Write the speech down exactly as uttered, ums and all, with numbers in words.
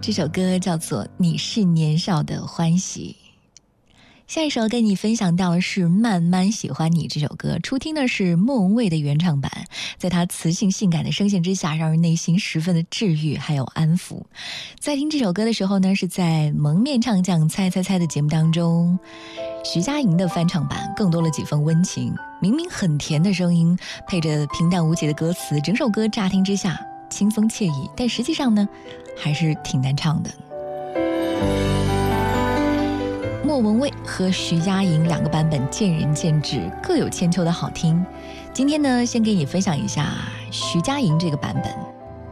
这首歌叫做《你是年少的欢喜》。下一首跟你分享到的是《慢慢喜欢你》这首歌，初听的是莫文蔚的原唱版，在她磁性性感的声线之下，让人内心十分的治愈还有安抚。在听这首歌的时候呢，是在蒙面唱将猜猜猜的节目当中，徐佳莹的翻唱版更多了几分温情，明明很甜的声音配着平淡无奇的歌词，整首歌乍听之下轻松惬意，但实际上呢还是挺难唱的。莫文蔚和徐佳莹两个版本见仁见智，各有千秋的好听。今天呢，先给你分享一下徐佳莹这个版本。